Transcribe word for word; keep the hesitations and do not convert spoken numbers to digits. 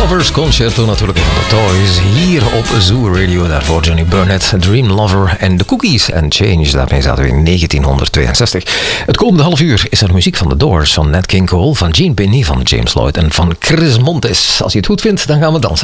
Lovers Concerto natuurlijk van de Toys. Hier op Zoo Radio. Daarvoor Johnny Burnett, Dream Lover en The Cookies and Change. Daarmee zaten we in negentienhonderdtweeënzestig. Het komende half uur is er muziek van The Doors, van Nat King Cole, van Gene Binney, van James Lloyd en van Chris Montes. Als je het goed vindt, dan gaan we dansen.